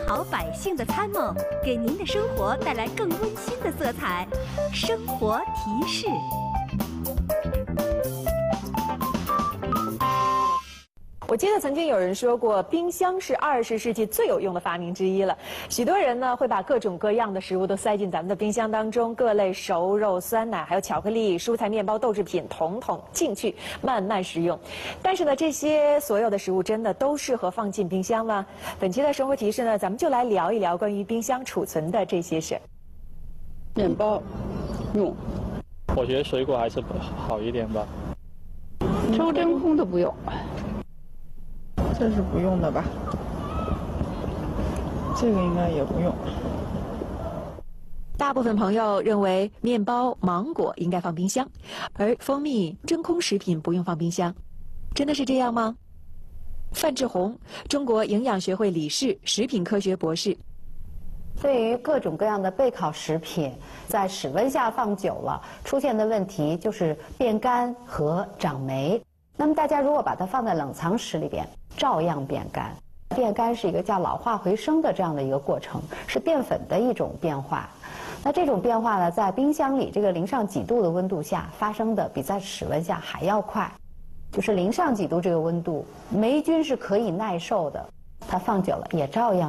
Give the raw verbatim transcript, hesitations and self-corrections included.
好百姓的参谋，给您的生活带来更温馨的色彩。生活提示。 我记得曾经有人说过，冰箱是二十世纪最有用的发明之一了。许多人呢会把各种各样的食物都塞进咱们的冰箱当中，各类熟肉、酸奶，还有巧克力、蔬菜、面包、豆制品，统统进去慢慢食用。但是呢，这些所有的食物真的都适合放进冰箱吗？本期的生活提示呢，咱们就来聊一聊关于冰箱储存的这些事儿。 面包用，我觉得水果还是好一点吧。 抽真空都不用。 这是不用的吧？这个应该也不用。 大部分朋友认为面包、芒果应该放冰箱，而蜂蜜、真空食品不用放冰箱，真的是这样吗？范志红，中国营养学会理事、食品科学博士。 对于各种各样的备考食品，在室温下放久了，出现的问题就是变干和长霉。那么大家如果把它放在冷藏室里边，照样变干。变干是一个叫老化回升的这样的一个过程，是淀粉的一种变化。那这种变化呢，在冰箱里这个零上几度的温度下发生的比在室温下还要快。就是零上几度这个温度，霉菌是可以耐受的，它放久了也照样